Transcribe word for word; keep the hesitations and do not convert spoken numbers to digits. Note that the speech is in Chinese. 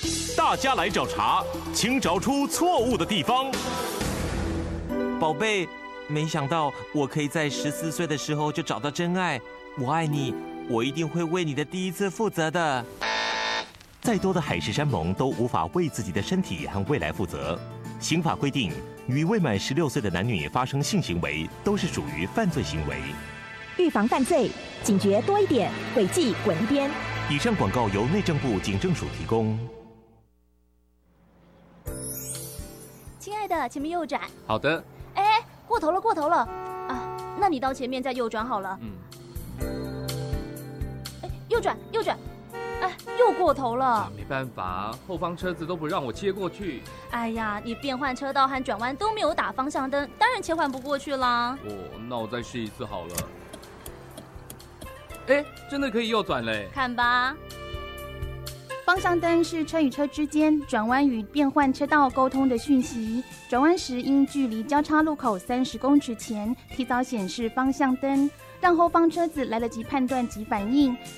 大家来找茬，请找出错误的地方。 宝贝，没想到我可以在十四岁的时候就找到真爱，我爱你，我一定会为你的第一次负责的。 再多的海誓山盟都无法为自己的身体和未来负责。刑法规定，与未满十六岁的男女发生性行为都是属于犯罪行为。 预防犯罪，警觉多一点，违纪滚一边。 以上广告由内政部警政署提供。 亲爱的，前面右转。 好的。 哎，过头了，过头了啊！那你到前面再右转好了。 嗯。 哎，右转，右转。哎，又过头了、 啊。没办法，后方车子都不让我切过去。 哎呀，你变换车道和转弯都没有打方向灯，当然切换不过去啦。 哦，那我再试一次好了。哎，真的可以右转嘞！ 看吧。 方向灯是车与车之间转弯与变换车道沟通的讯息。转弯时应距离交叉路口三十公尺前提早显示方向灯，让后方车子来得及判断及反应。